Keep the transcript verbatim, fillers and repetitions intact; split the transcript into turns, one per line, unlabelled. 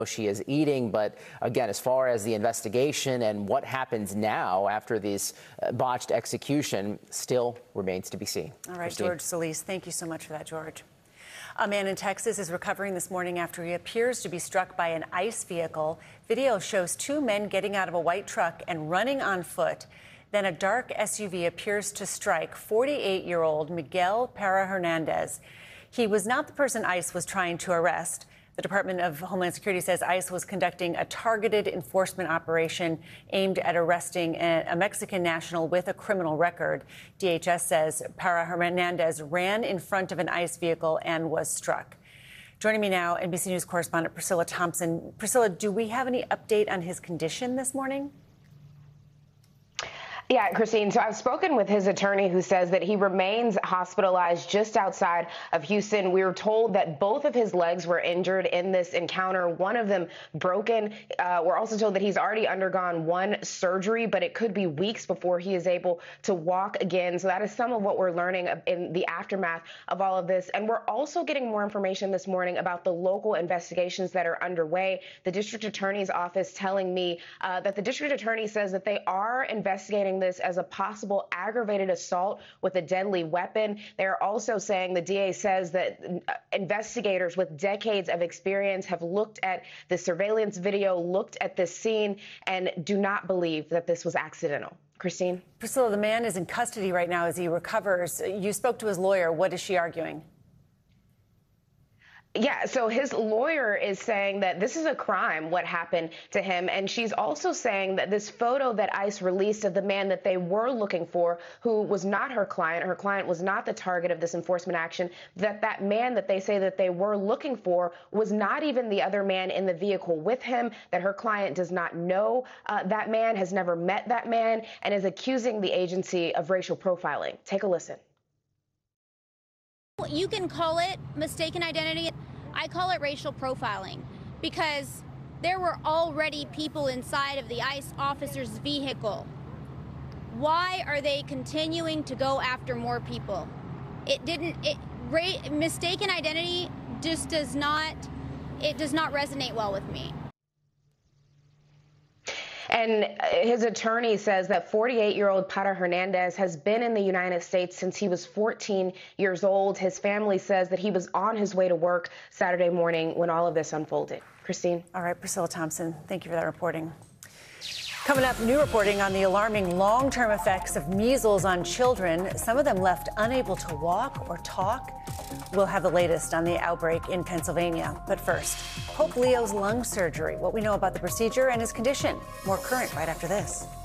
she is eating. But again, as far as the investigation and what happens now after this uh, botched execution still remains to be seen.
All right,
Christine.
George Solis, thank you so much for that, George. A man in Texas is recovering this morning after he appears to be struck by an ICE vehicle. Video shows two men getting out of a white truck and running on foot. Then a dark S U V appears to strike forty-eight-year-old Miguel Parra Hernandez. He was not the person ICE was trying to arrest. The Department of Homeland Security says ICE was conducting a targeted enforcement operation aimed at arresting a, a Mexican national with a criminal record. D H S says Parra Hernandez ran in front of an ICE vehicle and was struck. Joining me now, N B C News correspondent Priscilla Thompson. Priscilla, do we have any update on his condition this morning?
Yeah, Christine, so I've spoken with his attorney who says that he remains hospitalized just outside of Houston. We were told that both of his legs were injured in this encounter, one of them broken. Uh, we're also told that he's already undergone one surgery, but it could be weeks before he is able to walk again. So that is some of what we're learning in the aftermath of all of this. And we're also getting more information this morning about the local investigations that are underway. The district attorney's office telling me uh, that the district attorney says that they are investigating this as a possible aggravated assault with a deadly weapon. They're also saying, the D A says that investigators with decades of experience have looked at the surveillance video, looked at this scene, and do not believe that this was accidental. Christine?
Priscilla, the man is in custody right now as he recovers. You spoke to his lawyer. What is she arguing?
Yeah, so his lawyer is saying that this is a crime, what happened to him. And she's also saying that this photo that ICE released of the man that they were looking for, who was not her client, her client was not the target of this enforcement action, that that man that they say that they were looking for was not even the other man in the vehicle with him, that her client does not know uh, that man, has never met that man, and is accusing the agency of racial profiling. Take a listen.
You can call it mistaken identity. I call it racial profiling because there were already people inside of the ICE officer's vehicle. Why are they continuing to go after more people? It didn't, it, ra- mistaken identity just does not, it does not resonate well with me.
And his attorney says that forty-eight-year-old Parra Hernandez has been in the United States since he was fourteen years old. His family says that he was on his way to work Saturday morning when all of this unfolded. Christine?
All right, Priscilla Thompson, thank you for that reporting. Coming up, new reporting on the alarming long-term effects of measles on children, some of them left unable to walk or talk. We'll have the latest on the outbreak in Pennsylvania. But first, Pope Leo's lung surgery, what we know about the procedure and his condition. More current right after this.